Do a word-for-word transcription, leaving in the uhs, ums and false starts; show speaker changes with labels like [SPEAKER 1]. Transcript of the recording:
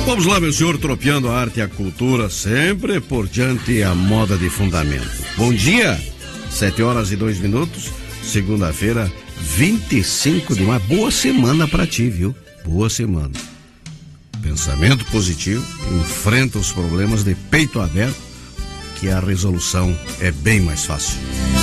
[SPEAKER 1] Vamos lá, meu senhor, tropeando a arte e a cultura, sempre por diante a moda de fundamento. Bom dia, sete horas e dois minutos, segunda-feira, vinte e cinco de maio. Boa semana pra ti, viu? Boa semana. Pensamento positivo, enfrenta os problemas de peito aberto, que a resolução é bem mais fácil.